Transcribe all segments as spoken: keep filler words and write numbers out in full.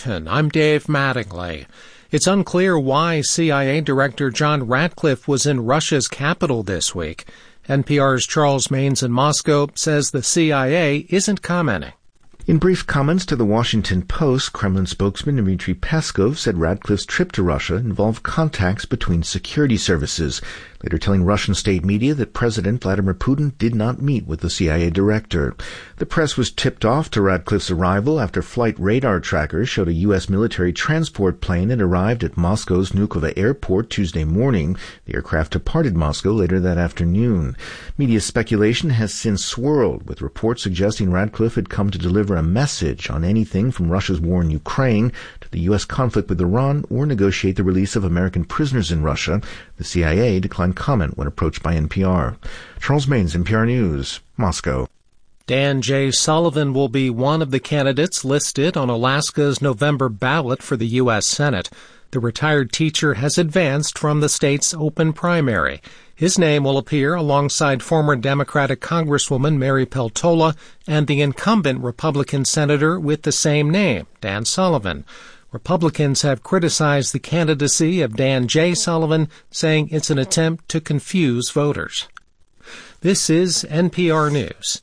Washington, I'm Dave Mattingly. It's unclear why C I A Director John Ratcliffe was in Russia's capital this week. N P R's Charles Maynes in Moscow says the C I A isn't commenting. In brief comments to the Washington Post, Kremlin spokesman Dmitry Peskov said Ratcliffe's trip to Russia involved contacts between security services, later telling Russian state media that President Vladimir Putin did not meet with the C I A director. The press was tipped off to Ratcliffe's arrival after flight radar trackers showed a U S military transport plane had arrived at Moscow's Vnukovo airport Tuesday morning. The aircraft departed Moscow later that afternoon. Media speculation has since swirled, with reports suggesting Ratcliffe had come to deliver a message on anything from Russia's war in Ukraine to the U S conflict with Iran or negotiate the release of American prisoners in Russia. The C I A declined comment when approached by N P R. Charles Maynes, N P R News, Moscow. Dan J. Sullivan will be one of the candidates listed on Alaska's November ballot for the U S Senate. The retired teacher has advanced from the state's open primary. His name will appear alongside former Democratic Congresswoman Mary Peltola and the incumbent Republican senator with the same name, Dan Sullivan. Republicans have criticized the candidacy of Dan J. Sullivan, saying it's an attempt to confuse voters. This is N P R News.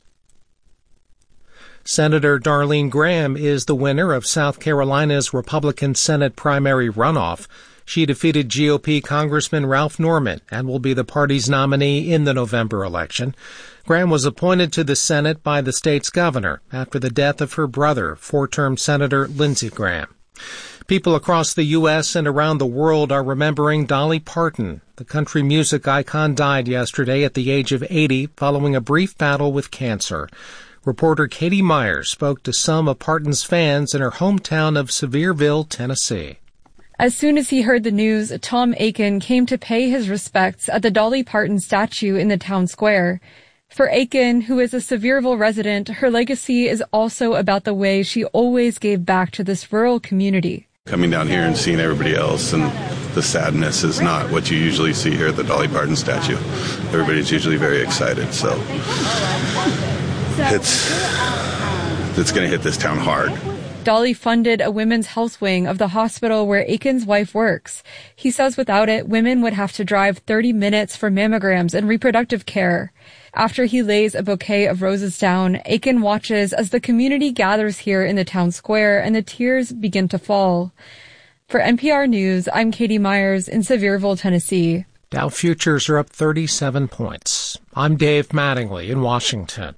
Senator Darlene Graham is the winner of South Carolina's Republican Senate primary runoff. She defeated G O P Congressman Ralph Norman and will be the party's nominee in the November election. Graham was appointed to the Senate by the state's governor after the death of her brother, four-term Senator Lindsey Graham. People across the U S and around the world are remembering Dolly Parton. The country music icon died yesterday at the age of eighty following a brief battle with cancer. Reporter Katie Myers spoke to some of Parton's fans in her hometown of Sevierville, Tennessee. As soon as he heard the news, Tom Aiken came to pay his respects at the Dolly Parton statue in the town square. For Aiken, who is a Sevierville resident, her legacy is also about the way she always gave back to this rural community. Coming down here and seeing everybody else, and the sadness is not what you usually see here at the Dolly Parton statue. Everybody's usually very excited, so it's, it's going to hit this town hard. Dolly funded a women's health wing of the hospital where Aiken's wife works. He says without it, women would have to drive thirty minutes for mammograms and reproductive care. After he lays a bouquet of roses down, Aiken watches as the community gathers here in the town square and the tears begin to fall. For N P R News, I'm Katie Myers in Sevierville, Tennessee. Dow futures are up thirty-seven points. I'm Dave Mattingly in Washington.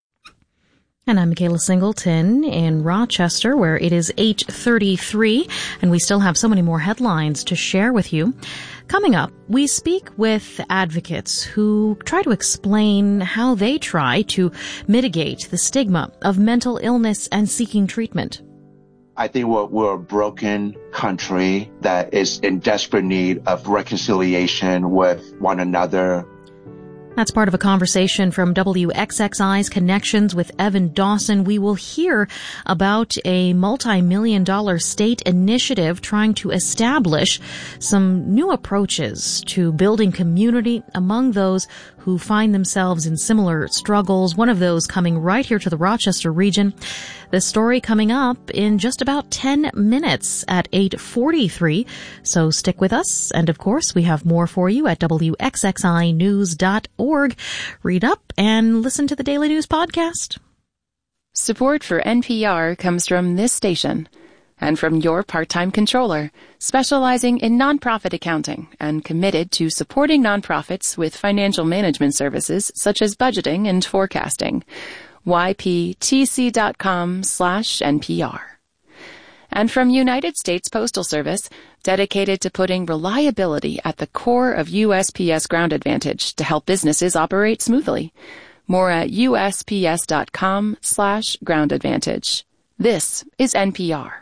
And I'm Michaela Singleton in Rochester, where it is eight thirty-three, and we still have so many more headlines to share with you. Coming up, we speak with advocates who try to explain how they try to mitigate the stigma of mental illness and seeking treatment. I think we're, we're a broken country that is in desperate need of reconciliation with one another. That's part of a conversation from W X X I's Connections with Evan Dawson. We will hear about a multi-million dollar state initiative trying to establish some new approaches to building community among those who find themselves in similar struggles. One of those coming right here to the Rochester region. The story coming up in just about ten minutes at eight forty-three. So stick with us. And of course, we have more for you at W X X I news dot org. Read up and listen to the Daily News podcast. Support for N P R comes from this station and from your part-time controller, specializing in nonprofit accounting and committed to supporting nonprofits with financial management services such as budgeting and forecasting. Y P T C dot com slash N P R. And from United States Postal Service, dedicated to putting reliability at the core of U S P S Ground Advantage to help businesses operate smoothly. More at U S P S dot com slash Ground Advantage. This is N P R.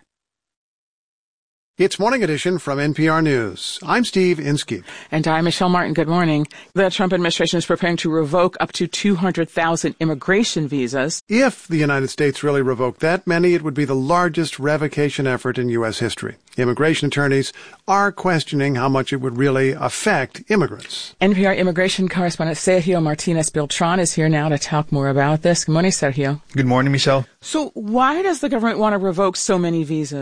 It's Morning Edition from N P R News. I'm Steve Inskeep. And I'm Michelle Martin. Good morning. The Trump administration is preparing to revoke up to two hundred thousand immigration visas. If the United States really revoked that many, it would be the largest revocation effort in U S history. Immigration attorneys are questioning how much it would really affect immigrants. N P R immigration correspondent Sergio Martinez Beltran is here now to talk more about this. Good morning, Sergio. Good morning, Michelle. So why does the government want to revoke so many visas?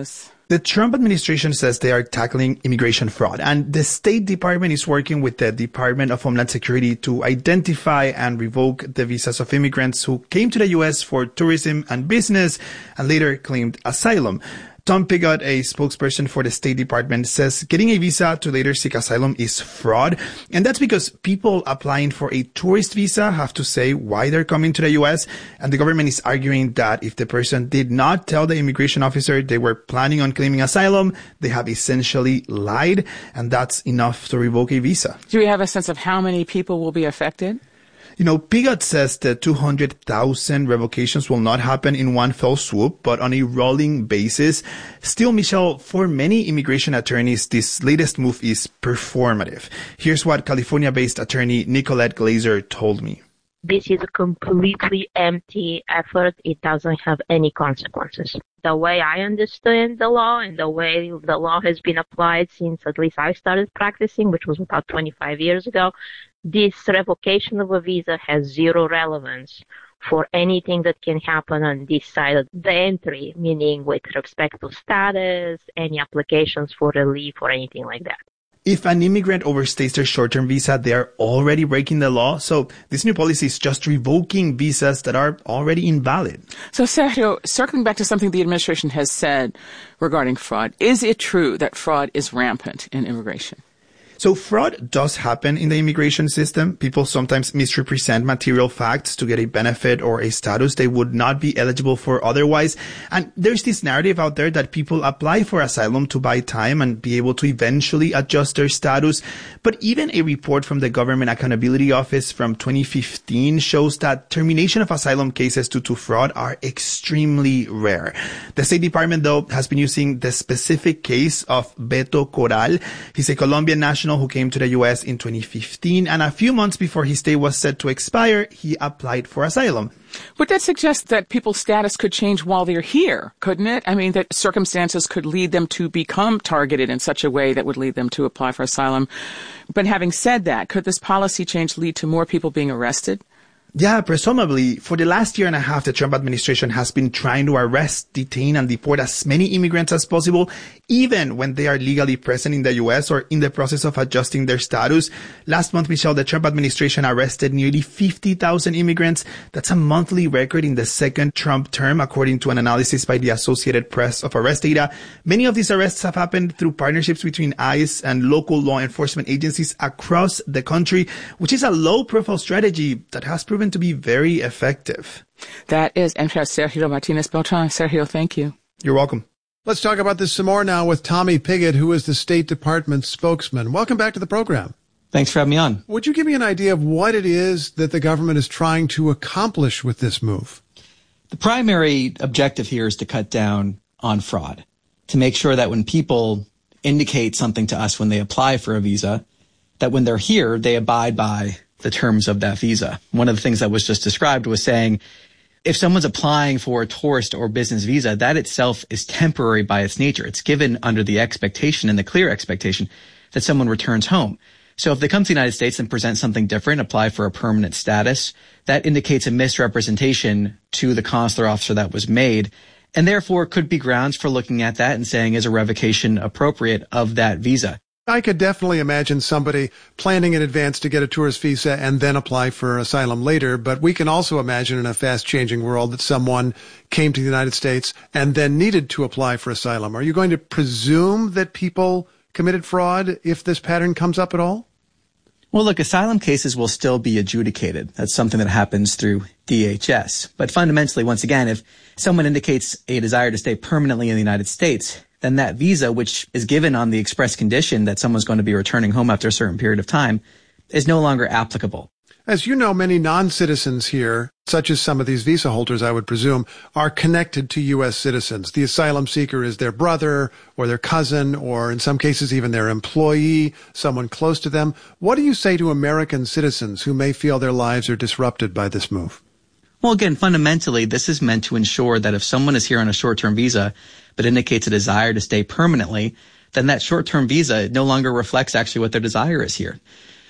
The Trump administration says they are tackling immigration fraud, and the State Department is working with the Department of Homeland Security to identify and revoke the visas of immigrants who came to the U S for tourism and business and later claimed asylum. Tom Pigott, a spokesperson for the State Department, says getting a visa to later seek asylum is fraud. And that's because people applying for a tourist visa have to say why they're coming to the U S. And the government is arguing that if the person did not tell the immigration officer they were planning on claiming asylum, they have essentially lied. And that's enough to revoke a visa. Do we have a sense of how many people will be affected? You know, Pigott says that two hundred thousand revocations will not happen in one fell swoop, but on a rolling basis. Still, Michelle, for many immigration attorneys, this latest move is performative. Here's what California-based attorney Nicolette Glazer told me. This is a completely empty effort. It doesn't have any consequences. The way I understand the law and the way the law has been applied since at least I started practicing, which was about twenty-five years ago, this revocation of a visa has zero relevance for anything that can happen on this side of the entry, meaning with respect to status, any applications for relief or anything like that. If an immigrant overstays their short-term visa, they are already breaking the law. So this new policy is just revoking visas that are already invalid. So, Sergio, circling back to something the administration has said regarding fraud, is it true that fraud is rampant in immigration? So fraud does happen in the immigration system. People sometimes misrepresent material facts to get a benefit or a status they would not be eligible for otherwise. And there's this narrative out there that people apply for asylum to buy time and be able to eventually adjust their status. But even a report from the Government Accountability Office from twenty fifteen shows that termination of asylum cases due to fraud are extremely rare. The State Department, though, has been using the specific case of Beto Corral. He's a Colombian national who came to the U S in twenty fifteen, and a few months before his stay was set to expire, he applied for asylum. Would that suggest that people's status could change while they're here, couldn't it? I mean, that circumstances could lead them to become targeted in such a way that would lead them to apply for asylum. But having said that, could this policy change lead to more people being arrested? Yeah, presumably. For the last year and a half, the Trump administration has been trying to arrest, detain, and deport as many immigrants as possible, even when they are legally present in the U S or in the process of adjusting their status. Last month, Michelle, the Trump administration arrested nearly fifty thousand immigrants. That's a monthly record in the second Trump term, according to an analysis by the Associated Press of arrest data. Many of these arrests have happened through partnerships between ICE and local law enforcement agencies across the country, which is a low-profile strategy that has proven to be very effective. That is N P R's Sergio Martinez-Beltran. Sergio, thank you. You're welcome. Let's talk about this some more now with Tommy Pigott, who is the State Department spokesman. Welcome back to the program. Thanks for having me on. Would you give me an idea of what it is that the government is trying to accomplish with this move? The primary objective here is to cut down on fraud, to make sure that when people indicate something to us when they apply for a visa, that when they're here, they abide by the terms of that visa. One of the things that was just described was saying, if someone's applying for a tourist or business visa, that itself is temporary by its nature. It's given under the expectation and the clear expectation that someone returns home. So if they come to the United States and present something different, apply for a permanent status, that indicates a misrepresentation to the consular officer that was made, and therefore could be grounds for looking at that and saying, is a revocation appropriate of that visa? I could definitely imagine somebody planning in advance to get a tourist visa and then apply for asylum later, but we can also imagine in a fast-changing world that someone came to the United States and then needed to apply for asylum. Are you going to presume that people committed fraud if this pattern comes up at all? Well, look, asylum cases will still be adjudicated. That's something that happens through D H S. But fundamentally, once again, if someone indicates a desire to stay permanently in the United States, then that visa, which is given on the express condition that someone's going to be returning home after a certain period of time, is no longer applicable. As you know, many non-citizens here, such as some of these visa holders, I would presume, are connected to U S citizens. The asylum seeker is their brother or their cousin or in some cases even their employee, someone close to them. What do you say to American citizens who may feel their lives are disrupted by this move? Well, again, fundamentally, this is meant to ensure that if someone is here on a short-term visa but indicates a desire to stay permanently, then that short-term visa no longer reflects actually what their desire is here.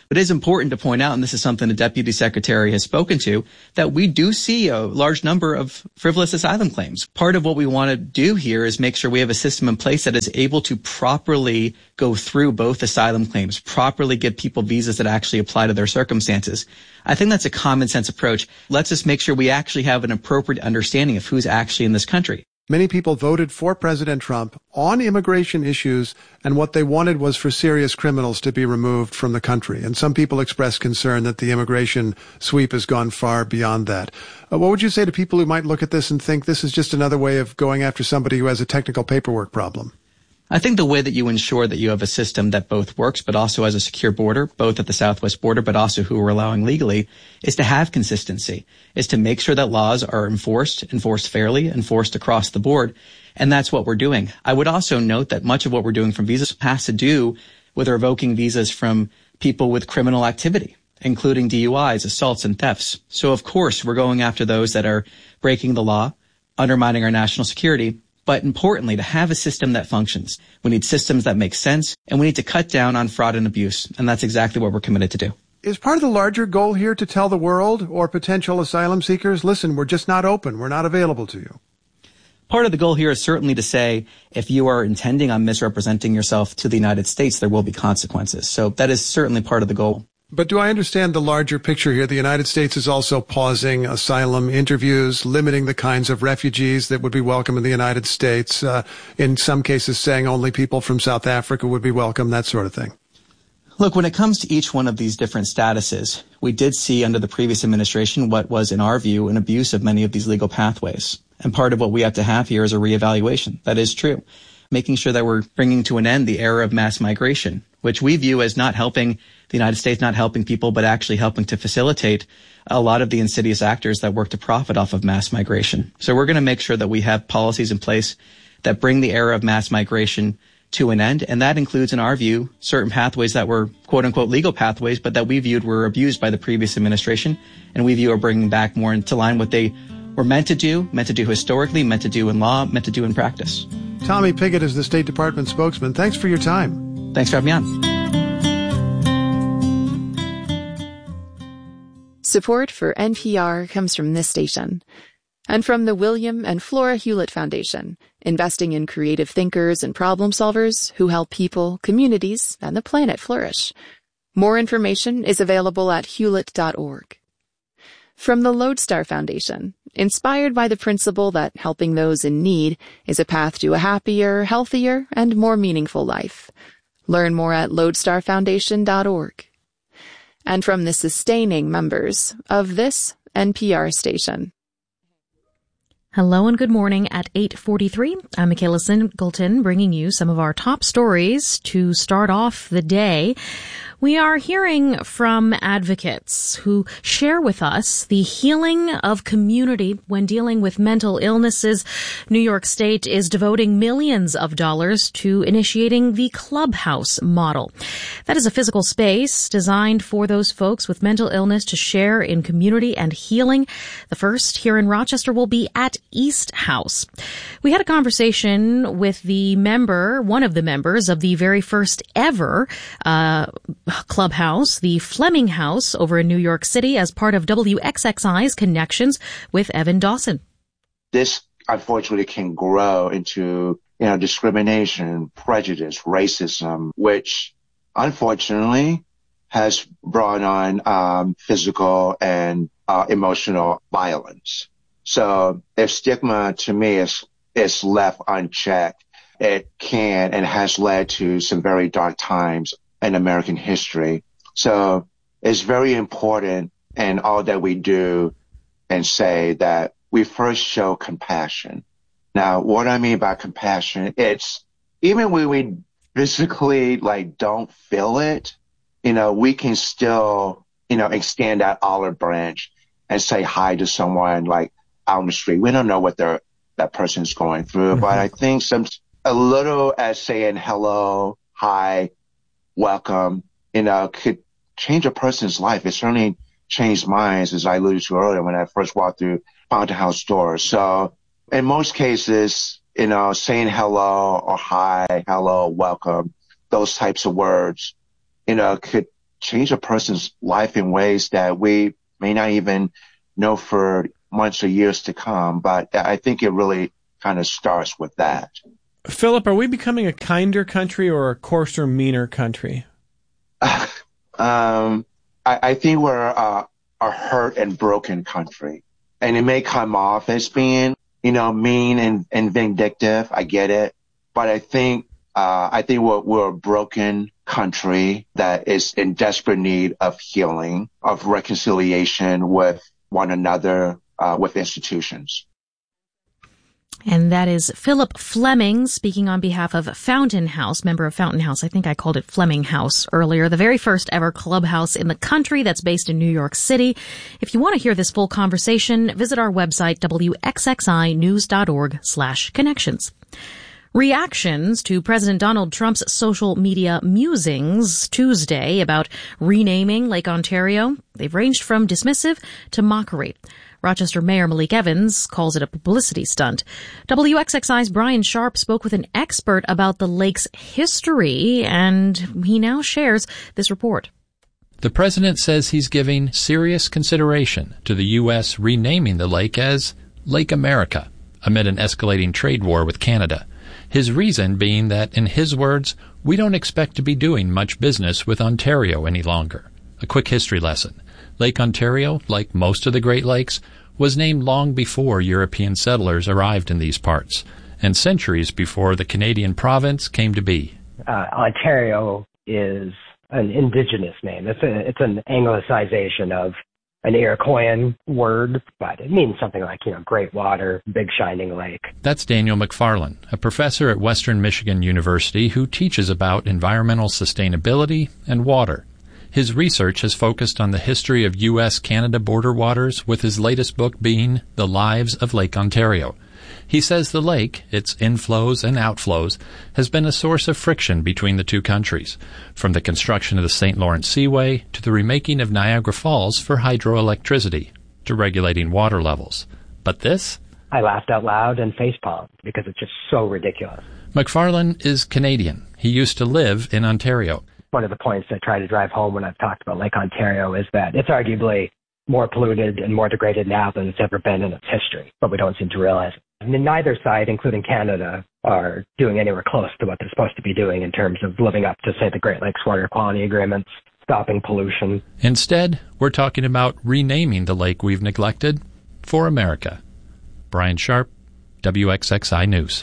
It is important to point out, and this is something the Deputy Secretary has spoken to, that we do see a large number of frivolous asylum claims. Part of what we want to do here is make sure we have a system in place that is able to properly go through both asylum claims, properly give people visas that actually apply to their circumstances. I think that's a common sense approach. Let's just make sure we actually have an appropriate understanding of who's actually in this country. Many people voted for President Trump on immigration issues, and what they wanted was for serious criminals to be removed from the country. And some people expressed concern that the immigration sweep has gone far beyond that. Uh, what would you say to people who might look at this and think this is just another way of going after somebody who has a technical paperwork problem? I think the way that you ensure that you have a system that both works but also has a secure border, both at the southwest border but also who we're allowing legally, is to have consistency, is to make sure that laws are enforced, enforced fairly, enforced across the board. And that's what we're doing. I would also note that much of what we're doing from visas has to do with revoking visas from people with criminal activity, including D U Is, assaults, and thefts. So, of course, we're going after those that are breaking the law, undermining our national security. But importantly, to have a system that functions, we need systems that make sense, and we need to cut down on fraud and abuse. And that's exactly what we're committed to do. Is part of the larger goal here to tell the world or potential asylum seekers, listen, we're just not open, we're not available to you? Part of the goal here is certainly to say, if you are intending on misrepresenting yourself to the United States, there will be consequences. So that is certainly part of the goal. But do I understand the larger picture here? The United States is also pausing asylum interviews, limiting the kinds of refugees that would be welcome in the United States, uh, in some cases saying only people from South Africa would be welcome, that sort of thing. Look, when it comes to each one of these different statuses, we did see under the previous administration what was, in our view, an abuse of many of these legal pathways. And part of what we have to have here is a reevaluation. That is true. Making sure that we're bringing to an end the era of mass migration, which we view as not helping the United States, not helping people, but actually helping to facilitate a lot of the insidious actors that work to profit off of mass migration. So we're going to make sure that we have policies in place that bring the era of mass migration to an end. And that includes, in our view, certain pathways that were quote unquote legal pathways, but that we viewed were abused by the previous administration. And we view are bringing back more into line what they were meant to do, meant to do historically, meant to do in law, meant to do in practice. Tommy Pigott is the State Department spokesman. Thanks for your time. Thanks for having me on. Support for N P R comes from this station and from the William and Flora Hewlett Foundation, investing in creative thinkers and problem solvers who help people, communities, and the planet flourish. More information is available at hewlett dot org. From the Lodestar Foundation, inspired by the principle that helping those in need is a path to a happier, healthier, and more meaningful life. Learn more at lodestar foundation dot org. And from the sustaining members of this N P R station. Hello and good morning at eight forty-three. I'm Michaela Singleton, bringing you some of our top stories to start off the day. We are hearing from advocates who share with us the healing of community when dealing with mental illnesses. New York State is devoting millions of dollars to initiating the Clubhouse model. That is a physical space designed for those folks with mental illness to share in community and healing. The first here in Rochester will be at East House. We had a conversation with the member, one of the members of the very first ever uh Clubhouse, the Fleming House over in New York City, as part of W X X I's Connections with Evan Dawson. This, unfortunately, can grow into, you know, discrimination, prejudice, racism, which, unfortunately, has brought on um, physical and uh, emotional violence. So if stigma, to me, is, is left unchecked, it can and has led to some very dark times in American history. So it's very important in all that we do and say that we first show compassion. Now, what I mean by compassion, it's even when we physically like don't feel it, you know, we can still, you know, extend that olive branch and say hi to someone like out on the street. We don't know what they're, that person's going through, mm-hmm. but I think some, a little as saying hello, hi, welcome, you know, could change a person's life. It certainly changed mine, as I alluded to earlier, when I first walked through Fountain House doors. So in most cases, you know, saying hello or hi, hello, welcome, those types of words, you know, could change a person's life in ways that we may not even know for months or years to come. But I think it really kind of starts with that. Philip, are we becoming a kinder country or a coarser, meaner country? um, I, I think we're uh, a hurt and broken country. And it may come off as being, you know, mean and, and vindictive. I get it. But I think, uh, I think we're, we're a broken country that is in desperate need of healing, of reconciliation with one another, uh, with institutions. And that is Philip Fleming speaking on behalf of Fountain House, member of Fountain House. I think I called it Fleming House earlier, the very first ever clubhouse in the country that's based in New York City. If you want to hear this full conversation, visit our website, w x x i news dot org slash connections. Reactions to President Donald Trump's social media musings Tuesday about renaming Lake Ontario, they've ranged from dismissive to mockery. Rochester Mayor Malik Evans calls it a publicity stunt. W X X I's Brian Sharp spoke with an expert about the lake's history, and he now shares this report. The president says he's giving serious consideration to the U S renaming the lake as Lake America amid an escalating trade war with Canada. His reason being that, in his words, we don't expect to be doing much business with Ontario any longer. A quick history lesson. Lake Ontario, like most of the Great Lakes, was named long before European settlers arrived in these parts, and centuries before the Canadian province came to be. Uh, Ontario is an indigenous name. It's, a, it's an anglicization of an Iroquoian word, but it means something like, you know, great water, big shining lake. That's Daniel McFarland, a professor at Western Michigan University who teaches about environmental sustainability and water. His research has focused on the history of U S Canada border waters, with his latest book being The Lives of Lake Ontario. He says the lake, its inflows and outflows, has been a source of friction between the two countries, from the construction of the Saint Lawrence Seaway to the remaking of Niagara Falls for hydroelectricity to regulating water levels. But this? I laughed out loud and facepalmed because it's just so ridiculous. McFarland is Canadian. He used to live in Ontario. One of the points I try to drive home when I've talked about Lake Ontario is that it's arguably more polluted and more degraded now than it's ever been in its history, but we don't seem to realize it. I mean, neither side, including Canada, are doing anywhere close to what they're supposed to be doing in terms of living up to, say, the Great Lakes Water Quality Agreements, stopping pollution. Instead, we're talking about renaming the lake we've neglected for America. Brian Sharp, W X X I News.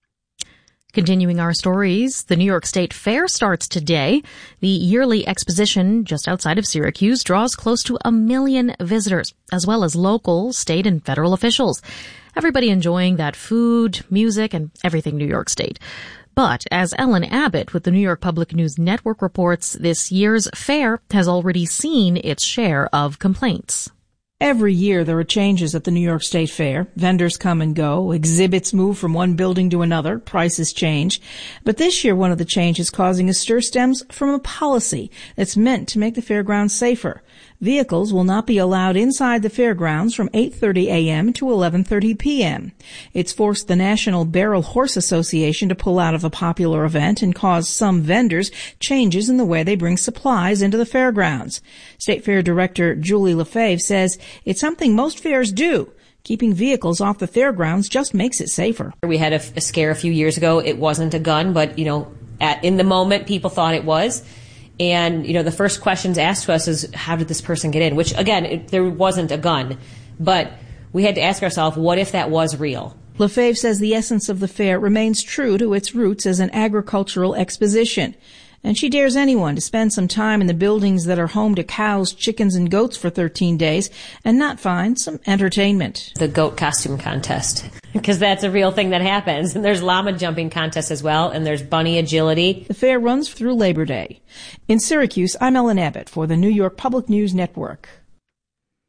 Continuing our stories, the New York State Fair starts today. The yearly exposition just outside of Syracuse draws close to a million visitors, as well as local, state, and federal officials. Everybody enjoying that food, music, and everything New York State. But as Ellen Abbott with the New York Public News Network reports, this year's fair has already seen its share of complaints. Every year there are changes at the New York State Fair. Vendors come and go, exhibits move from one building to another, prices change. But this year one of the changes causing a stir stems from a policy that's meant to make the fairgrounds safer. Vehicles will not be allowed inside the fairgrounds from eight thirty a.m. to eleven thirty p.m. It's forced the National Barrel Horse Association to pull out of a popular event and caused some vendors changes in the way they bring supplies into the fairgrounds. State Fair Director Julie Lefebvre says it's something most fairs do. Keeping vehicles off the fairgrounds just makes it safer. We had a, a scare a few years ago. It wasn't a gun, but, you know, at, in the moment, people thought it was. And, you know, the first questions asked to us is, how did this person get in? Which, again, it, there wasn't a gun. But we had to ask ourselves, what if that was real? Lefebvre says the essence of the fair remains true to its roots as an agricultural exposition. And she dares anyone to spend some time in the buildings that are home to cows, chickens, and goats for thirteen days and not find some entertainment. The goat costume contest, because that's a real thing that happens. And there's llama jumping contests as well, and there's bunny agility. The fair runs through Labor Day. In Syracuse, I'm Ellen Abbott for the New York Public News Network.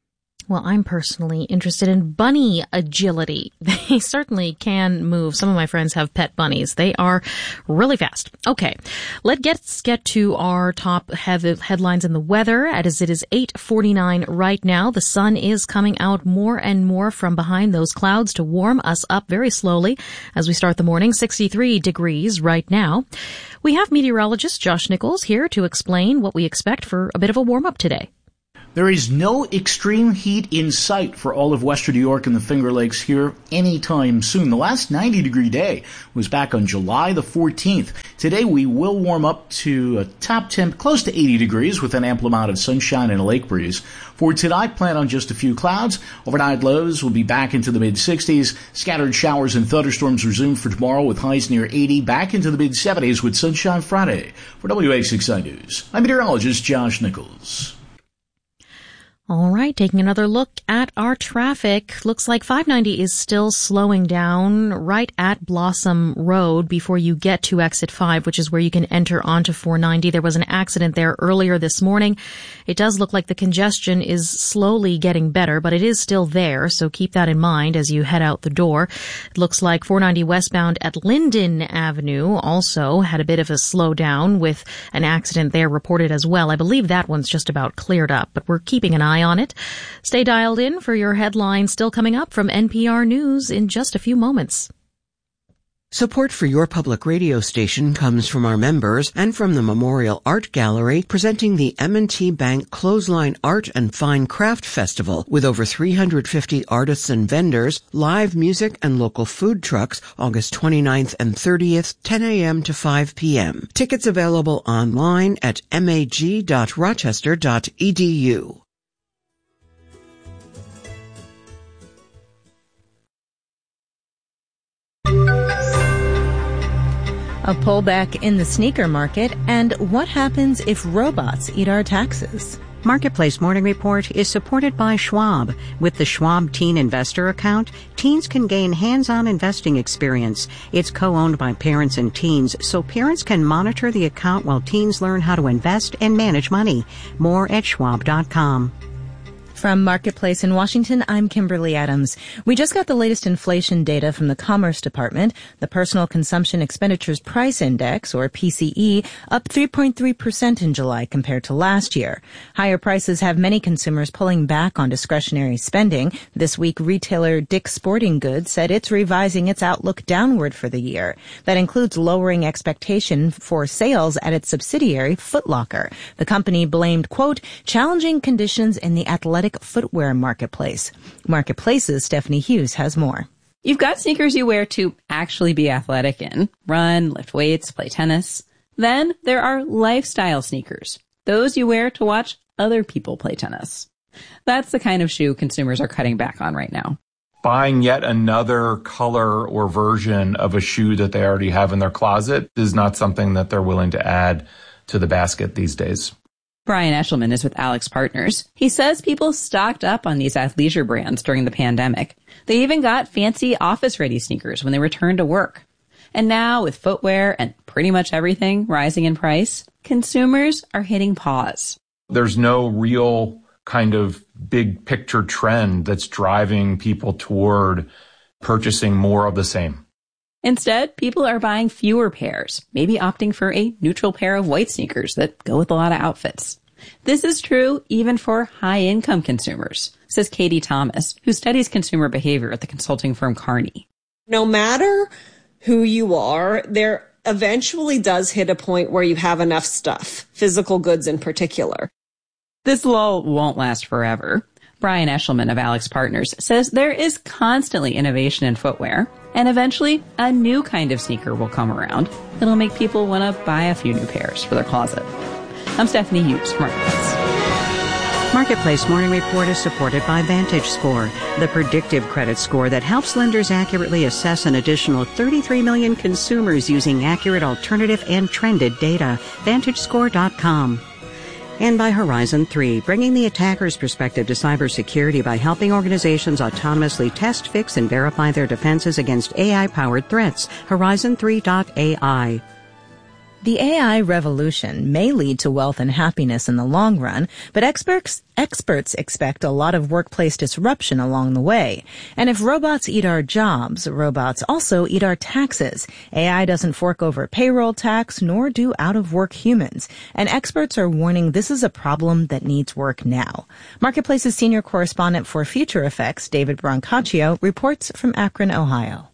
Well, I'm personally interested in bunny agility. They certainly can move. Some of my friends have pet bunnies. They are really fast. Okay, let's get to our top head- headlines in the weather. As it is eight forty-nine right now, the sun is coming out more and more from behind those clouds to warm us up very slowly as we start the morning. sixty-three degrees right now. We have meteorologist Josh Nichols here to explain what we expect for a bit of a warm-up today. There is no extreme heat in sight for all of western New York and the Finger Lakes here anytime soon. The last ninety degree day was back on July the fourteenth. Today we will warm up to a top temp close to eighty degrees with an ample amount of sunshine and a lake breeze. For tonight, plan on just a few clouds. Overnight lows will be back into the mid sixties. Scattered showers and thunderstorms resume for tomorrow with highs near eighty, back into the mid seventies with sunshine Friday. For W X X I News, I'm meteorologist Josh Nichols. All right, taking another look at our traffic. Looks like five ninety is still slowing down right at Blossom Road before you get to exit five, which is where you can enter onto four ninety. There was an accident there earlier this morning. It does look like the congestion is slowly getting better, but it is still there, so keep that in mind as you head out the door. It looks like four ninety westbound at Linden Avenue also had a bit of a slowdown with an accident there reported as well. I believe that one's just about cleared up, but we're keeping an eye on it. Stay dialed in for your headlines still coming up from N P R News in just a few moments. Support for your public radio station comes from our members and from the Memorial Art Gallery presenting the M and T Bank Clothesline Art and Fine Craft Festival with over three hundred fifty artists and vendors, live music and local food trucks August twenty-ninth and thirtieth, ten a.m. to five p.m. Tickets available online at mag dot rochester dot e d u. A pullback in the sneaker market, and what happens if robots eat our taxes? Marketplace Morning Report is supported by Schwab. With the Schwab Teen Investor account, teens can gain hands-on investing experience. It's co-owned by parents and teens, so parents can monitor the account while teens learn how to invest and manage money. More at schwab dot com. From Marketplace in Washington, I'm Kimberly Adams. We just got the latest inflation data from the Commerce Department. The Personal Consumption Expenditures Price Index, or P C E, up three point three percent in July compared to last year. Higher prices have many consumers pulling back on discretionary spending. This week, retailer Dick's Sporting Goods said it's revising its outlook downward for the year. That includes lowering expectation for sales at its subsidiary, Foot Locker. The company blamed, quote, challenging conditions in the athletic footwear marketplace. Marketplace's Stephanie Hughes has more. You've got sneakers you wear to actually be athletic in. Run, lift weights, play tennis. Then there are lifestyle sneakers. Those you wear to watch other people play tennis. That's the kind of shoe consumers are cutting back on right now. Buying yet another color or version of a shoe that they already have in their closet is not something that they're willing to add to the basket these days. Brian Eshelman is with AlixPartners. He says people stocked up on these athleisure brands during the pandemic. They even got fancy office-ready sneakers when they returned to work. And now, with footwear and pretty much everything rising in price, consumers are hitting pause. There's no real kind of big picture trend that's driving people toward purchasing more of the same. Instead, people are buying fewer pairs, maybe opting for a neutral pair of white sneakers that go with a lot of outfits. This is true even for high-income consumers, says Katie Thomas, who studies consumer behavior at the consulting firm Kearney. No matter who you are, there eventually does hit a point where you have enough stuff, physical goods in particular. This lull won't last forever. Brian Eshelman of AlixPartners says there is constantly innovation in footwear, and eventually a new kind of sneaker will come around that'll make people want to buy a few new pairs for their closet. I'm Stephanie Hughes, Marketplace. Marketplace Morning Report is supported by VantageScore, the predictive credit score that helps lenders accurately assess an additional thirty-three million consumers using accurate alternative and trended data. Vantage Score dot com. And by Horizon three, bringing the attacker's perspective to cybersecurity by helping organizations autonomously test, fix, and verify their defenses against A I-powered threats. Horizon three dot A I. The A I revolution may lead to wealth and happiness in the long run, but experts experts expect a lot of workplace disruption along the way. And if robots eat our jobs, robots also eat our taxes. A I doesn't fork over payroll tax, nor do out-of-work humans. And experts are warning this is a problem that needs work now. Marketplace's senior correspondent for Future Effects, David Brancaccio, reports from Akron, Ohio.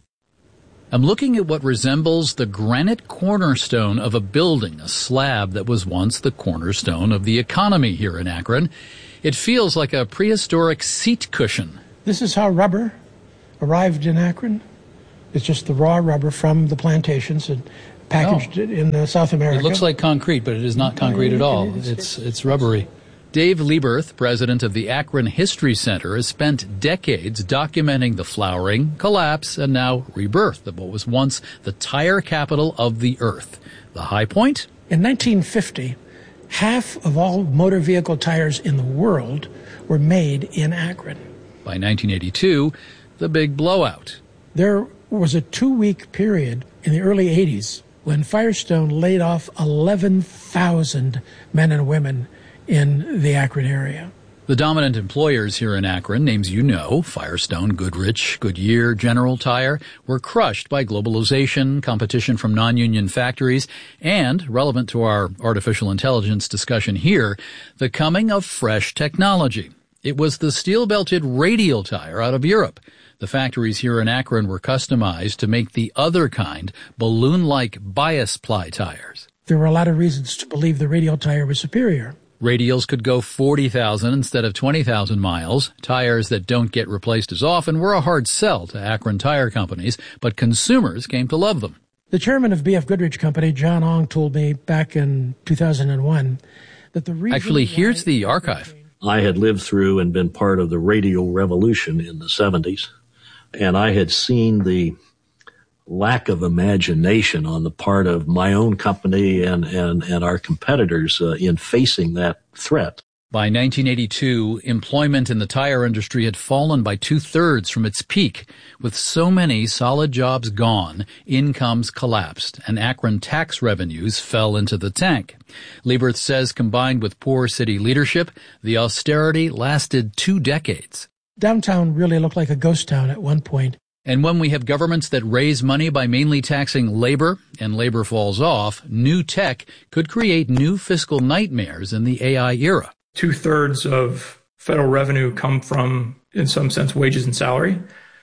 I'm looking at what resembles the granite cornerstone of a building, a slab that was once the cornerstone of the economy here in Akron. It feels like a prehistoric seat cushion. This is how rubber arrived in Akron. It's just the raw rubber from the plantations and packaged oh. in uh, South America. It looks like concrete, but it is not concrete at all. It's, it's rubbery. Dave Lieberth, president of the Akron History Center, has spent decades documenting the flowering, collapse, and now rebirth of what was once the tire capital of the earth. The high point? In nineteen fifty, half of all motor vehicle tires in the world were made in Akron. By nineteen eighty-two, the big blowout. There was a two-week period in the early eighties when Firestone laid off eleven thousand men and women in the Akron area. The dominant employers here in Akron, names you know, Firestone, Goodrich, Goodyear, General Tire, were crushed by globalization, competition from non-union factories, and, relevant to our artificial intelligence discussion here, the coming of fresh technology. It was the steel-belted radial tire out of Europe. The factories here in Akron were customized to make the other kind, balloon-like bias ply tires. There were a lot of reasons to believe the radial tire was superior. Radials could go forty thousand instead of twenty thousand miles. Tires that don't get replaced as often were a hard sell to Akron tire companies, but consumers came to love them. The chairman of B F Goodrich Company, John Ong, told me back in two thousand one that the reason... Actually, here's the archive. I had lived through and been part of the radial revolution in the seventies, and I had seen the lack of imagination on the part of my own company and, and, and our competitors uh, in facing that threat. By nineteen eighty-two, employment in the tire industry had fallen by two-thirds from its peak. With so many solid jobs gone, incomes collapsed, and Akron tax revenues fell into the tank. Lieberth says combined with poor city leadership, the austerity lasted two decades. Downtown really looked like a ghost town at one point. And when we have governments that raise money by mainly taxing labor, and labor falls off, new tech could create new fiscal nightmares in the A I era. Two-thirds of federal revenue come from, in some sense, wages and salary.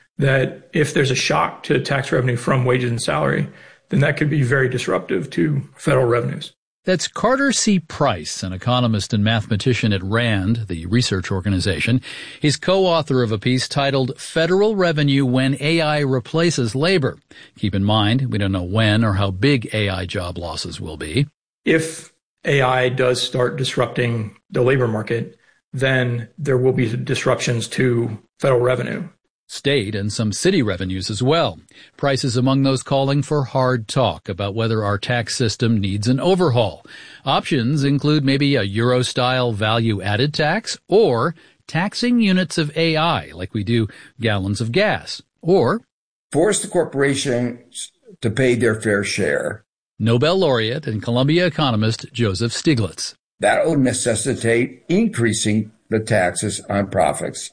That if there's a shock to tax revenue from wages and salary, then that could be very disruptive to federal revenues. That's Carter C. Price, an economist and mathematician at RAND, the research organization. He's co-author of a piece titled Federal Revenue When A I Replaces Labor. Keep in mind, we don't know when or how big A I job losses will be. If A I does start disrupting the labor market, then there will be disruptions to federal revenue. State and some city revenues as well. Price is among those calling for hard talk about whether our tax system needs an overhaul. Options include maybe a Euro-style value-added tax or taxing units of A I like we do gallons of gas. Or force the corporations to pay their fair share. Nobel laureate and Columbia economist Joseph Stiglitz. That will necessitate increasing the taxes on profits,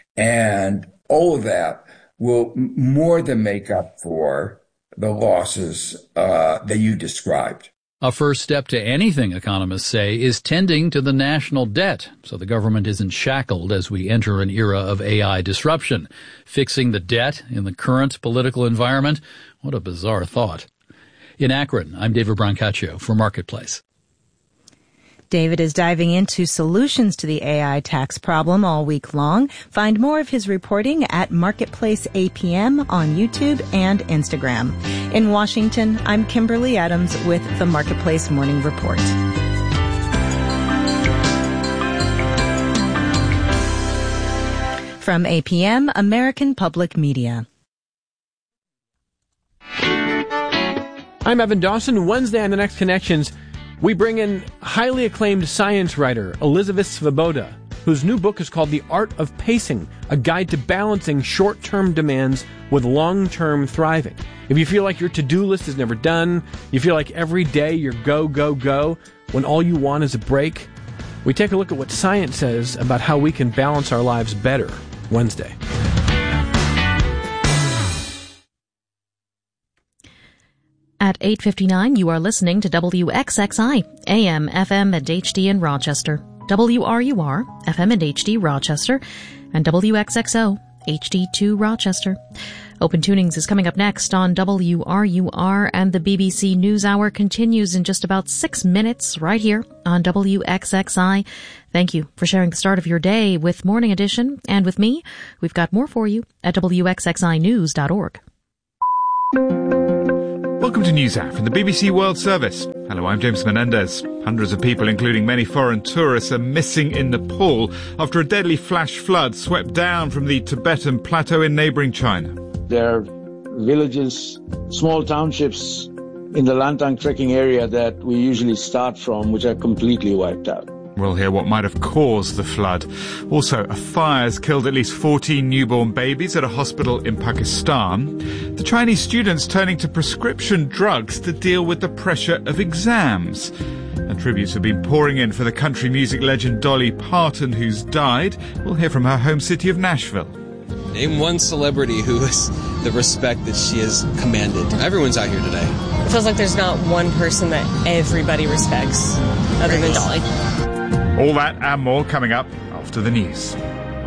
and all of that will more than make up for the losses uh, that you described. A first step to anything, economists say, is tending to the national debt, so the government isn't shackled as we enter an era of A I disruption. Fixing the debt in the current political environment? What a bizarre thought. In Akron, I'm David Brancaccio for Marketplace. David is diving into solutions to the A I tax problem all week long. Find more of his reporting at Marketplace A P M on YouTube and Instagram. In Washington, I'm Kimberly Adams with the Marketplace Morning Report. From A P M, American Public Media. I'm Evan Dawson. Wednesday on The Next Connections, we bring in highly acclaimed science writer Elizabeth Svoboda. whose new book is called The Art of Pacing, a guide to balancing short-term demands with long-term thriving. If you feel like your to-do list is never done, you feel like every day you're go, go, go, when all you want is a break, we take a look at what science says about how we can balance our lives better Wednesday. At eight fifty-nine, you are listening to W X X I, A M, F M, and H D in Rochester, W R U R, F M and H D Rochester, and W X X O, H D two Rochester. Open Tunings is coming up next on W R U R, and the B B C NewsHour continues in just about six minutes right here on W X X I. Thank you for sharing the start of your day with Morning Edition, and with me, we've got more for you at W X X I news dot org. Welcome to NewsHour from the B B C World Service. Hello, I'm James Menendez. Hundreds of people, including many foreign tourists, are missing in Nepal after a deadly flash flood swept down from the Tibetan plateau in neighbouring China. There are villages, small townships in the Lantang trekking area that we usually start from, which are completely wiped out. We'll hear what might have caused the flood. Also, a fire has killed at least fourteen newborn babies at a hospital in Pakistan. The Chinese students turning to prescription drugs to deal with the pressure of exams. And tributes have been pouring in for the country music legend Dolly Parton, who's died. We'll hear from her home city of Nashville. Name one celebrity who has the respect that she has commanded. Everyone's out here today. It feels like there's not one person that everybody respects other than Dolly. All that and more coming up after the news.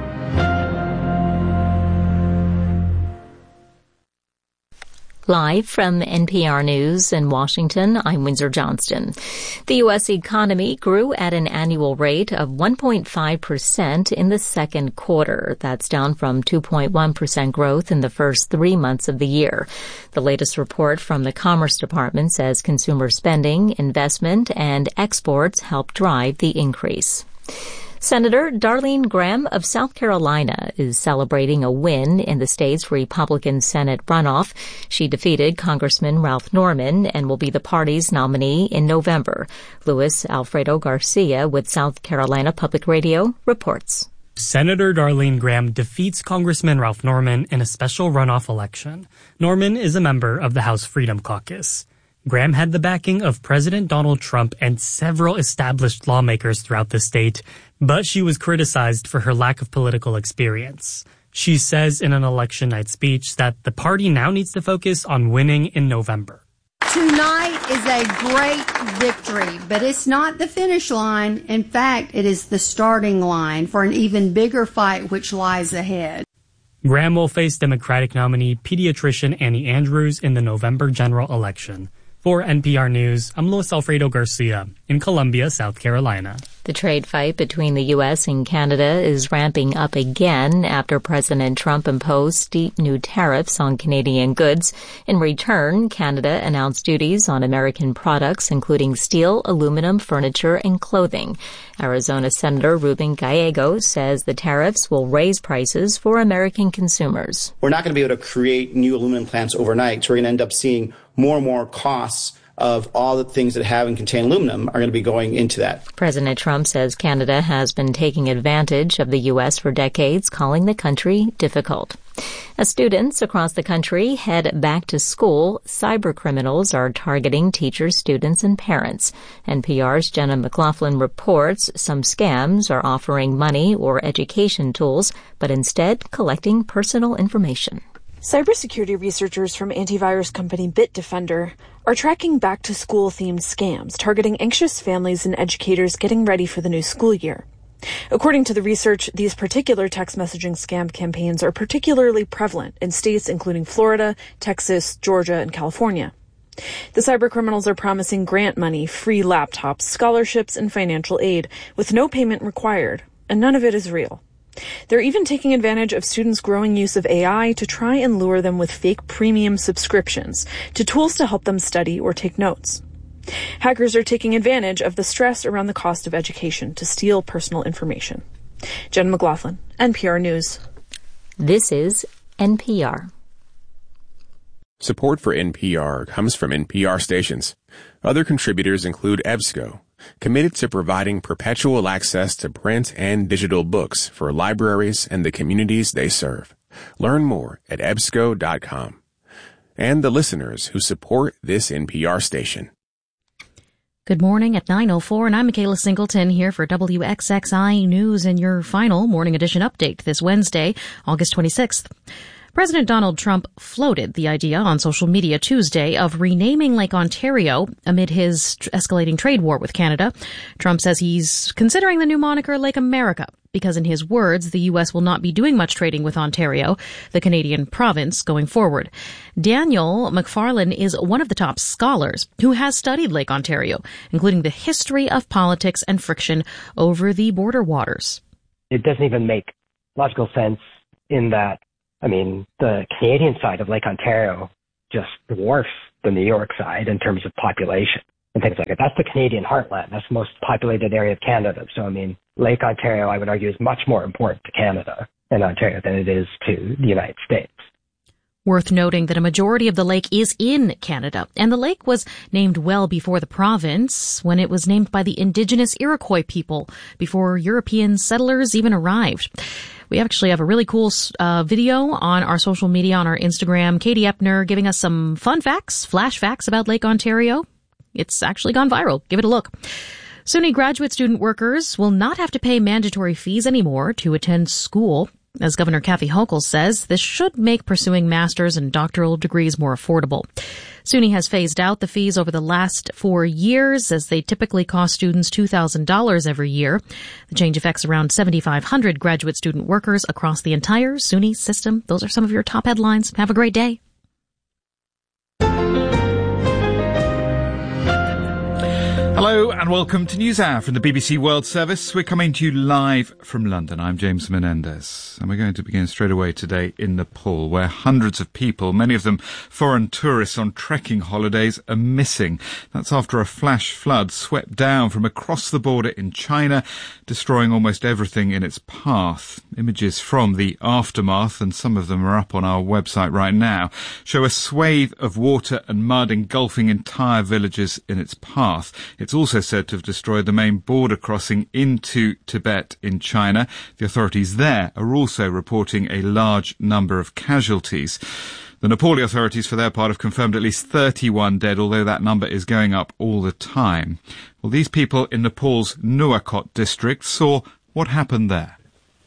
Live from N P R News in Washington, I'm Windsor Johnston. The U S economy grew at an annual rate of one point five percent in the second quarter. That's down from two point one percent growth in the first three months of the year. The latest report from the Commerce Department says consumer spending, investment, and exports helped drive the increase. Senator Darlene Graham of South Carolina is celebrating a win in the state's Republican Senate runoff. She defeated Congressman Ralph Norman and will be the party's nominee in November. Luis Alfredo Garcia with South Carolina Public Radio reports. Senator Darlene Graham defeats Congressman Ralph Norman in a special runoff election. Norman is a member of the House Freedom Caucus. Graham had the backing of President Donald Trump and several established lawmakers throughout the state, but she was criticized for her lack of political experience. She says in an election night speech that the party now needs to focus on winning in November. Tonight is a great victory, but it's not the finish line. In fact, it is the starting line for an even bigger fight which lies ahead. Graham will face Democratic nominee pediatrician Annie Andrews in the November general election. For N P R News, I'm Luis Alfredo Garcia in Columbia, South Carolina. The trade fight between the U S and Canada is ramping up again after President Trump imposed steep new tariffs on Canadian goods. In return, Canada announced duties on American products, including steel, aluminum, furniture, and clothing. Arizona Senator Ruben Gallego says the tariffs will raise prices for American consumers. We're not going to be able to create new aluminum plants overnight, so we're going to end up seeing more and more costs of all the things that have and contain aluminum are going to be going into that. President Trump says Canada has been taking advantage of the U S for decades, calling the country difficult. As students across the country head back to school, cybercriminals are targeting teachers, students, and parents. N P R's Jenna McLaughlin reports some scams are offering money or education tools, but instead collecting personal information. Cybersecurity researchers from antivirus company Bitdefender are tracking back-to-school-themed scams targeting anxious families and educators getting ready for the new school year. According to the research, these particular text messaging scam campaigns are particularly prevalent in states including Florida, Texas, Georgia, and California. The cybercriminals are promising grant money, free laptops, scholarships, and financial aid with no payment required, and none of it is real. They're even taking advantage of students' growing use of A I to try and lure them with fake premium subscriptions to tools to help them study or take notes. Hackers are taking advantage of the stress around the cost of education to steal personal information. Jen McLaughlin, N P R News. This is N P R. Support for N P R comes from N P R stations. Other contributors include EBSCO, committed to providing perpetual access to print and digital books for libraries and the communities they serve. Learn more at E B S C O dot com. And the listeners who support this N P R station. Good morning at nine oh four, and I'm Michaela Singleton here for W X X I News and your final Morning Edition update this Wednesday, August twenty-sixth. President Donald Trump floated the idea on social media Tuesday of renaming Lake Ontario amid his tr- escalating trade war with Canada. Trump says he's considering the new moniker Lake America because, in his words, the U S will not be doing much trading with Ontario, the Canadian province, going forward. Daniel McFarlane is one of the top scholars who has studied Lake Ontario, including the history of politics and friction over the border waters. It doesn't even make logical sense in that, I mean, the Canadian side of Lake Ontario just dwarfs the New York side in terms of population and things like that. That's the Canadian heartland. That's the most populated area of Canada. So, I mean, Lake Ontario, I would argue, is much more important to Canada and Ontario than it is to the United States. Worth noting that a majority of the lake is in Canada, and the lake was named well before the province, when it was named by the indigenous Iroquois people, before European settlers even arrived. We actually have a really cool uh, video on our social media, on our Instagram. Katie Epner giving us some fun facts, flash facts about Lake Ontario. It's actually gone viral. Give it a look. SUNY graduate student workers will not have to pay mandatory fees anymore to attend school. As Governor Kathy Hochul says, this should make pursuing master's and doctoral degrees more affordable. SUNY has phased out the fees over the last four years, as they typically cost students two thousand dollars every year. The change affects around seventy-five hundred graduate student workers across the entire SUNY system. Those are some of your top headlines. Have a great day. Hello and welcome to NewsHour from the B B C World Service. We're coming to you live from London. I'm James Menendez, and we're going to begin straight away today in Nepal, where hundreds of people, many of them foreign tourists on trekking holidays, are missing. That's after a flash flood swept down from across the border in China, destroying almost everything in its path. Images from the aftermath, and some of them are up on our website right now, show a swathe of water and mud engulfing entire villages in its path. It's also said to have destroyed the main border crossing into Tibet in China. The authorities there are also reporting a large number of casualties. The Nepali authorities, for their part, have confirmed at least thirty-one dead, although that number is going up all the time. Well, these people in Nepal's Nuwakot district saw what happened there.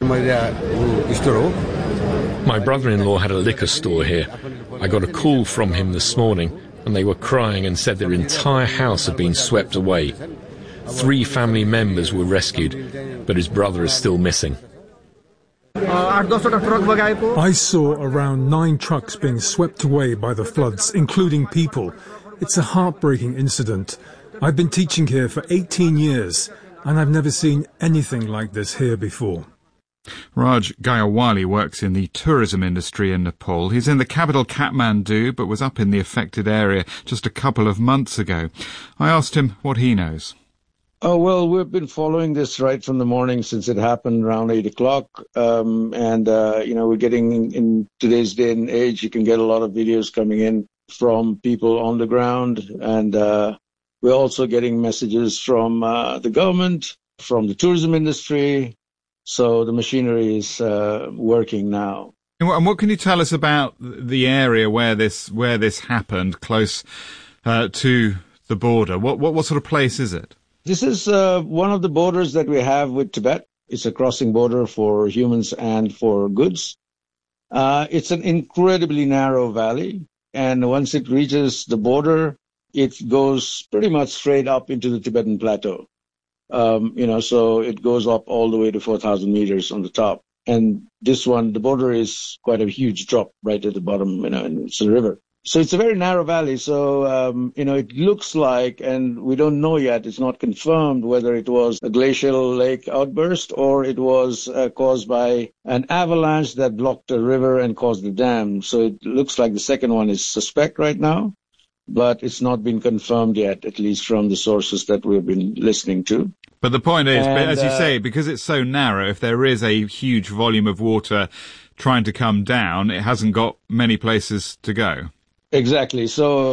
My brother-in-law had a liquor store here. I got a call from him this morning, and they were crying and said their entire house had been swept away. Three family members were rescued, but his brother is still missing. I saw around nine trucks being swept away by the floods, including people. It's a heartbreaking incident. I've been teaching here for eighteen years, and I've never seen anything like this here before. Raj Gayawali works in the tourism industry in Nepal. He's in the capital Kathmandu, but was up in the affected area just a couple of months ago. I asked him what he knows. Oh, well, we've been following this right from the morning since it happened around eight o'clock. Um, and, uh, you know, we're getting, in today's day and age, you can get a lot of videos coming in from people on the ground. And uh, we're also getting messages from uh, the government, from the tourism industry. So the machinery is uh, working now. And what can you tell us about the area where this where this happened, close uh, to the border? What, what what sort of place is it? This is uh, one of the borders that we have with Tibet. It's a crossing border for humans and for goods. Uh, it's an incredibly narrow valley, and once it reaches the border, it goes pretty much straight up into the Tibetan plateau. Um, you know, so it goes up all the way to four thousand meters on the top. And this one, the border is quite a huge drop right at the bottom, you know, and it's a river. So it's a very narrow valley. So, um, you know, it looks like, and we don't know yet, it's not confirmed whether it was a glacial lake outburst or it was uh, caused by an avalanche that blocked a river and caused the dam. So it looks like the second one is suspect right now, but it's not been confirmed yet, at least from the sources that we've been listening to. But the point is, and, as you uh, say, because it's so narrow, if there is a huge volume of water trying to come down, it hasn't got many places to go. Exactly. So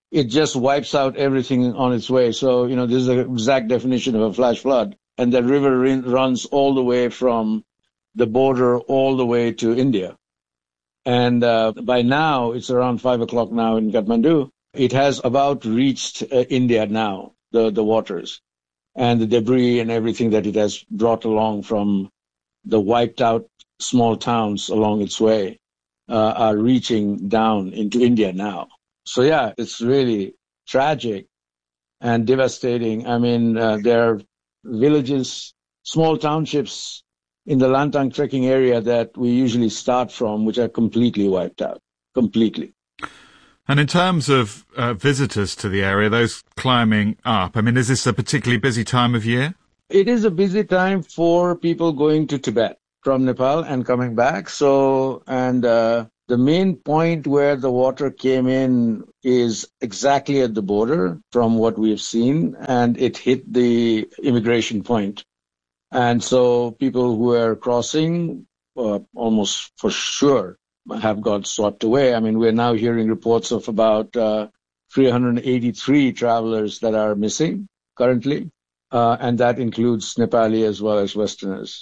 it just wipes out everything on its way. So, you know, this is the exact definition of a flash flood. And the river runs all the way from the border all the way to India. And uh, by now, it's around five o'clock now in Kathmandu. It has about reached uh, India now, the, the waters, and the debris and everything that it has brought along from the wiped out small towns along its way uh, are reaching down into India now. So, yeah, it's really tragic and devastating. I mean, uh, there are villages, small townships in the Lantang trekking area that we usually start from, which are completely wiped out, completely. And in terms of uh, visitors to the area, those climbing up, I mean, is this a particularly busy time of year? It is a busy time for people going to Tibet from Nepal and coming back. So, and uh, the main point where the water came in is exactly at the border from what we've seen, and it hit the immigration point. And so people who are crossing uh, almost for sure have got swept away. I mean, we're now hearing reports of about uh, three hundred eighty-three travelers that are missing currently, uh, and that includes Nepali as well as Westerners.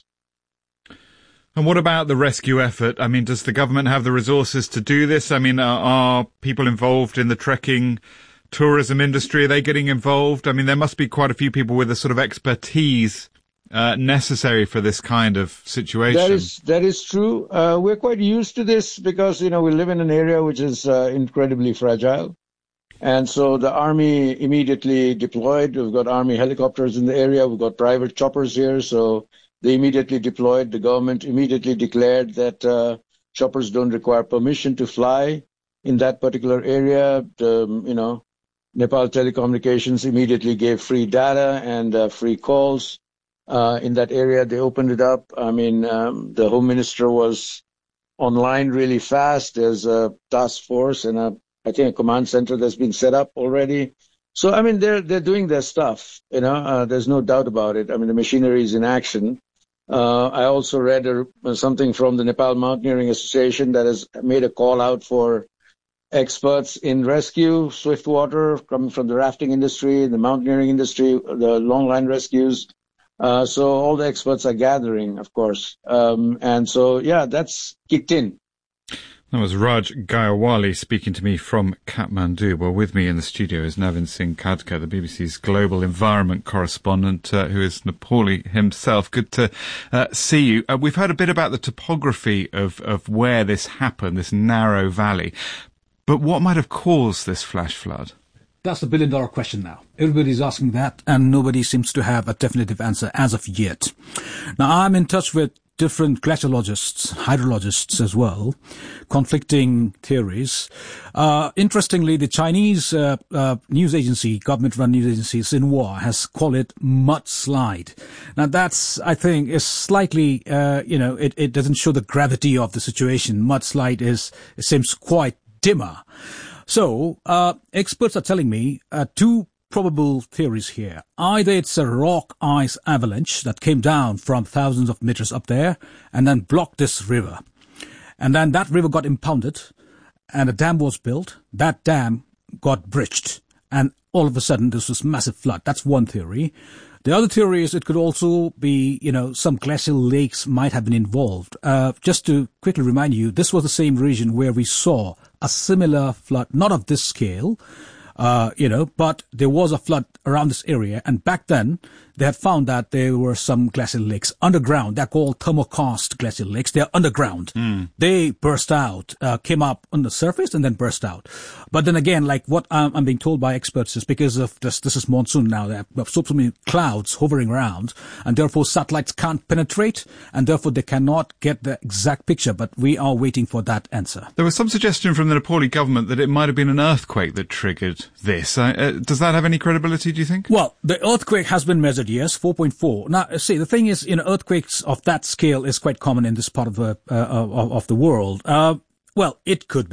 And what about the rescue effort? I mean, does the government have the resources to do this? I mean, are, are people involved in the trekking tourism industry? Are they getting involved? I mean, there must be quite a few people with the sort of expertise Uh, necessary for this kind of situation. That is that is true. Uh, we're quite used to this because, you know, we live in an area which is uh, incredibly fragile. And so the Army immediately deployed. We've got Army helicopters in the area. We've got private choppers here. So they immediately deployed. The government immediately declared that uh, choppers don't require permission to fly in that particular area. The, you know, Nepal Telecommunications immediately gave free data and uh, free calls. Uh, in that area, they opened it up. I mean, um, the Home Minister was online really fast. There's a task force and a, I think, a command center that's been set up already. So, I mean, they're they're doing their stuff. You know, uh, there's no doubt about it. I mean, the machinery is in action. Uh, I also read a, something from the Nepal Mountaineering Association that has made a call out for experts in rescue, swift water, coming from the rafting industry, the mountaineering industry, the long line rescues. Uh, so all the experts are gathering, of course. Um, and so, yeah, that's kicked in. That was Raj Gayawali speaking to me from Kathmandu. Well, with me in the studio is Navin Singh Khadka, the B B C's global environment correspondent, uh, who is Nepali himself. Good to uh, see you. Uh, we've heard a bit about the topography of, of where this happened, this narrow valley. But what might have caused this flash flood? That's the billion dollar question now. Everybody's asking that, and nobody seems to have a definitive answer as of yet. Now, I'm in touch with different glaciologists, hydrologists as well, conflicting theories. Uh, interestingly, the Chinese uh, uh, news agency, government-run news agency, Xinhua, has called it mudslide. Now, that's, I think, is slightly, uh, you know, it, it doesn't show the gravity of the situation. Mudslide is, it seems quite dimmer. So, uh, experts are telling me uh, two probable theories here. Either it's a rock ice avalanche that came down from thousands of meters up there and then blocked this river. And then that river got impounded and a dam was built. That dam got breached. And all of a sudden, there's this massive flood. That's one theory. The other theory is it could also be, you know, some glacial lakes might have been involved. Uh, just to quickly remind you, this was the same region where we saw a similar flood, not of this scale, uh, you know, but there was a flood around this area. And back then, they had found that there were some glacial lakes underground. They're called thermokarst glacial lakes. They're underground. Mm. They burst out, uh, came up on the surface and then burst out. But then again, like what I'm, I'm being told by experts is because of this, this is monsoon now. There are so many clouds hovering around, and therefore satellites can't penetrate, and therefore they cannot get the exact picture. But we are waiting for that answer. There was some suggestion from the Nepali government that it might have been an earthquake that triggered this. Uh, does that have any credibility, do you think? Well, the earthquake has been measured. Yes, four point four. Now, see, the thing is, you know, earthquakes of that scale is quite common in this part of the uh, of, of the world. Uh, well, it could be.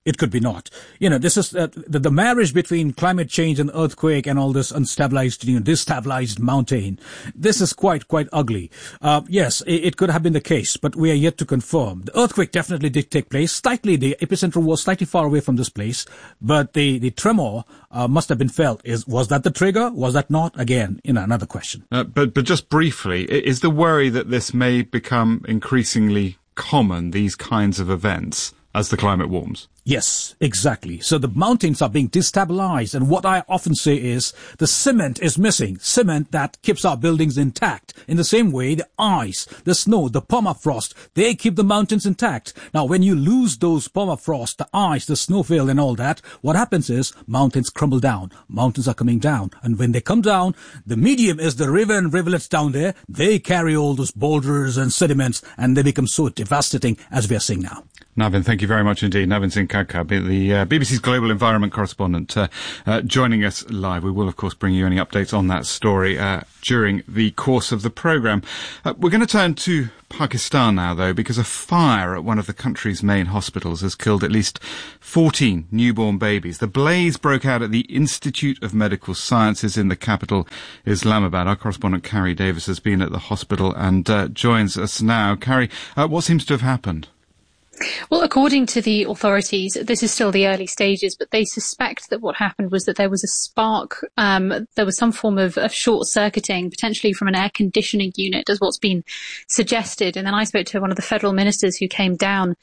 It could be not. You know, this is uh, the, the marriage between climate change and earthquake and all this unstabilized, you know, destabilized mountain. This is quite, quite ugly. Uh, yes, it, it could have been the case, but we are yet to confirm. The earthquake definitely did take place. Slightly, the epicenter was slightly far away from this place, but the, the tremor uh, must have been felt. Is Was that the trigger? Was that not? Again, you know, another question. Uh, but, but just briefly, is the worry that this may become increasingly common, these kinds of events, as the climate warms? Yes, exactly. So the mountains are being destabilized, and what I often say is the cement is missing. Cement that keeps our buildings intact. In the same way, the ice, the snow, the permafrost, they keep the mountains intact. Now, when you lose those permafrost, the ice, the snowfield and all that, what happens is mountains crumble down. Mountains are coming down. And when they come down, the medium is the river and rivulets down there. They carry all those boulders and sediments, and they become so devastating as we are seeing now. Navin, thank you very much indeed. Navin Singh Khadka, the uh, B B C's Global Environment correspondent, uh, uh, joining us live. We will, of course, bring you any updates on that story uh, during the course of the programme. Uh, we're going to turn to Pakistan now, though, because a fire at one of the country's main hospitals has killed at least fourteen newborn babies. The blaze broke out at the Institute of Medical Sciences in the capital, Islamabad. Our correspondent, Carrie Davis, has been at the hospital and uh, joins us now. Carrie, uh, what seems to have happened? Well, according to the authorities, this is still the early stages, but they suspect that what happened was that there was a spark, um, there was some form of, of short-circuiting, potentially from an air conditioning unit, as what's been suggested. And then I spoke to one of the federal ministers who came down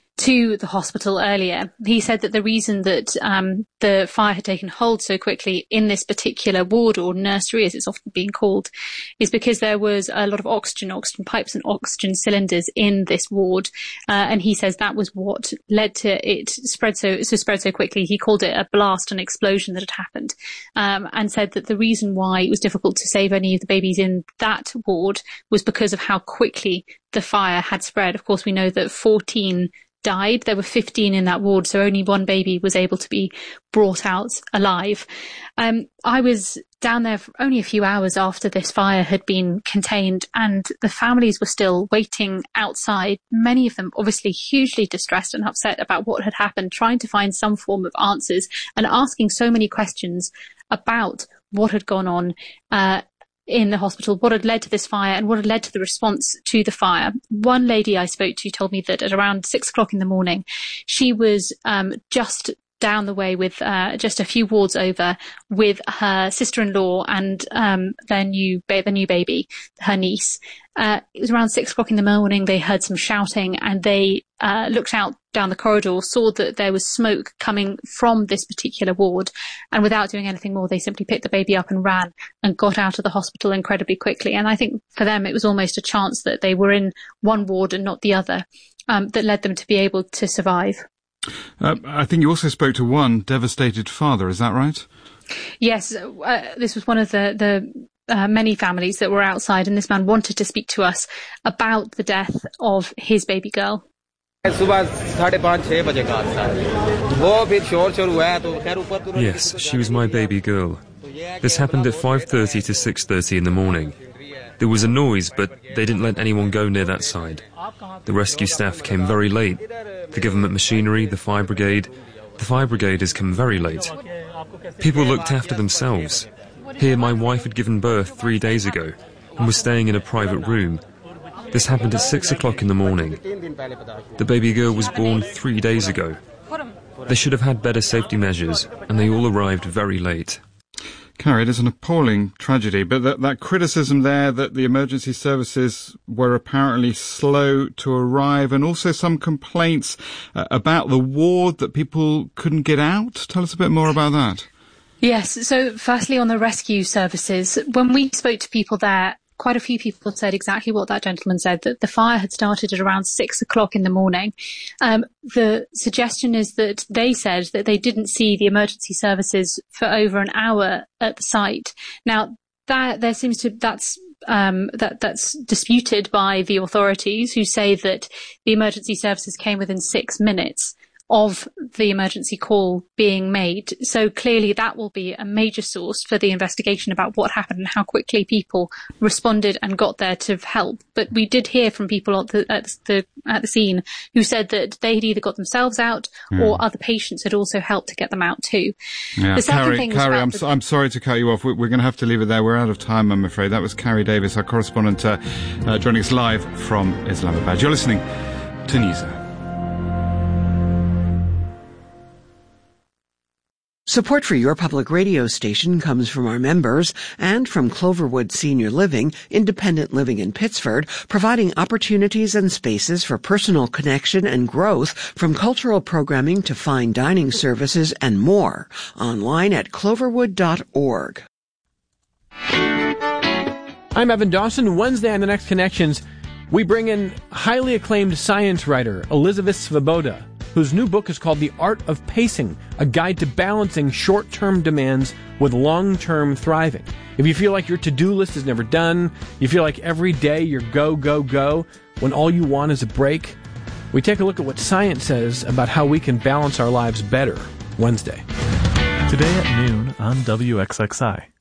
to the hospital earlier. He said that the reason that um, the fire had taken hold so quickly in this particular ward, or nursery as it's often being called, is because there was a lot of oxygen, oxygen pipes and oxygen cylinders in this ward. Uh, and he says that was what led to it spread so, so spread so quickly. He called it a blast, an explosion that had happened, um, and said that the reason why it was difficult to save any of the babies in that ward was because of how quickly the fire had spread. Of course, we know that fourteen died. There were fifteen in that ward, so only one baby was able to be brought out alive. Um, I was down there for only a few hours after this fire had been contained, and the families were still waiting outside, many of them obviously hugely distressed and upset about what had happened, trying to find some form of answers and asking so many questions about what had gone on uh, in the hospital, what had led to this fire and what had led to the response to the fire. One lady I spoke to told me that at around six o'clock in the morning, she was um, just down the way with uh, just a few wards over with her sister-in-law and um, their new ba- their new baby, her niece. Uh, it was around six o'clock in the morning. They heard some shouting and they uh, looked out down the corridor, saw that there was smoke coming from this particular ward. And without doing anything more, they simply picked the baby up and ran and got out of the hospital incredibly quickly. And I think for them, it was almost a chance that they were in one ward and not the other um, that led them to be able to survive. Uh, I think you also spoke to one devastated father, is that right? Yes, uh, this was one of the, the uh, many families that were outside, and this man wanted to speak to us about the death of his baby girl. Yes, she was my baby girl. This happened at five thirty to six thirty in the morning. There was a noise, but they didn't let anyone go near that side. The rescue staff came very late. The government machinery, the fire brigade. The fire brigade has come very late. People looked after themselves. Here, my wife had given birth three days ago and was staying in a private room. This happened at six o'clock in the morning. The baby girl was born three days ago. They should have had better safety measures, and they all arrived very late. Carrie, it is an appalling tragedy, but that, that criticism there that the emergency services were apparently slow to arrive, and also some complaints uh, about the ward that people couldn't get out. Tell us a bit more about that. Yes, so firstly on the rescue services, when we spoke to people there, quite a few people said exactly what that gentleman said, that the fire had started at around six o'clock in the morning. Um, the suggestion is that they said that they didn't see the emergency services for over an hour at the site. Now, that there seems to, that's, um, that, that's disputed by the authorities, who say that the emergency services came within six minutes of the emergency call being made. So clearly that will be a major source for the investigation about what happened and how quickly people responded and got there to help. But we did hear from people at the, at the, at the scene who said that they had either got themselves out mm. or other patients had also helped to get them out too. Yeah. The second Carrie, thing Carrie I'm, the- so, I'm sorry to cut you off. We're going to have to leave it there. We're out of time, I'm afraid. That was Carrie Davis, our correspondent, uh, uh, joining us live from Islamabad. You're listening to Newser. Support for your public radio station comes from our members and from Cloverwood Senior Living, independent living in Pittsford, providing opportunities and spaces for personal connection and growth, from cultural programming to fine dining services and more. Online at cloverwood dot org. I'm Evan Dawson. Wednesday on The Next Connections, we bring in highly acclaimed science writer Elizabeth Svoboda, whose new book is called The Art of Pacing, a guide to balancing short-term demands with long-term thriving. If you feel like your to-do list is never done, you feel like every day you're go, go, go, when all you want is a break, we take a look at what science says about how we can balance our lives better Wednesday. Today at noon on W X X I.